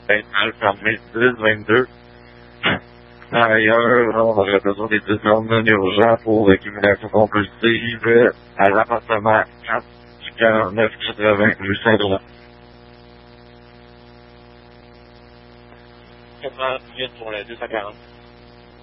mal fermé, 10-22. Ailleurs, on aurait besoin des 10 non urgents pour l'accumulation compulsive à l'appartement 4 du 49-80 rue Saint-Laurent. 88 pour le 240.